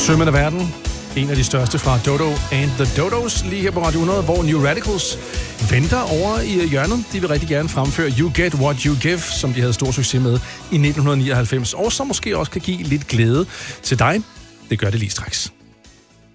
Sømand af verden. En af de største fra Dodo and the Dodos, lige her på Radio 100, hvor New Radicals venter over i hjørnet. De vil rigtig gerne fremføre You Get What You Give, som de havde stor succes med i 1999, og som måske også kan give lidt glæde til dig. Det gør det lige straks.